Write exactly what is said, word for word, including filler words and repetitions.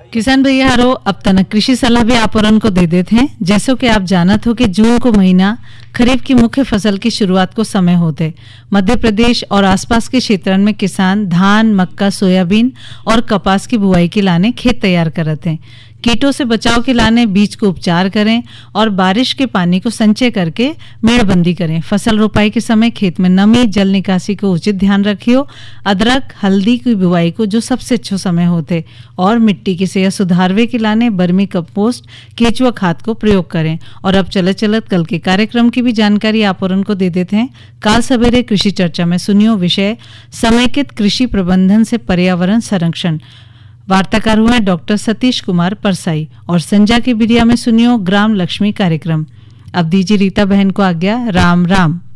किसान भैया हारो अब तनक कृषि सलाह भी आप औरन को दे देते हैं। जैसो कि आप जानत हो कि जून को महीना खरीफ की मुख्य फसल की शुरुआत को समय होते। मध्य प्रदेश और आसपास के क्षेत्रों में किसान धान, मक्का, सोयाबीन और कपास की बुआई के लाने खेत तैयार करते हैं। कीटों से बचाव के लाने बीज को उपचार करें और बारिश के पानी को संचय करके मेड़बंदी करें। फसल रोपाई के समय खेत में नमी, जल निकासी को उचित ध्यान रखियो। अदरक, हल्दी की बुआई को जो सबसे अच्छे समय होते और मिट्टी की सेहत सुधारवे के लाने बर्मी कंपोस्ट, केचुआ खाद को प्रयोग करें। और अब चलत चलत कल के कार्यक्रम की भी जानकारी आप और उनको दे देते हैं। काल सवेरे कृषि चर्चा में सुनियो विषय समेकित कृषि प्रबंधन से पर्यावरण संरक्षण। वार्ताकार हुए डॉक्टर सतीश कुमार परसाई। और संजा के बिरिया में सुनियो ग्राम लक्ष्मी कार्यक्रम। अब दीजिए रीता बहन को आज्ञा। राम राम।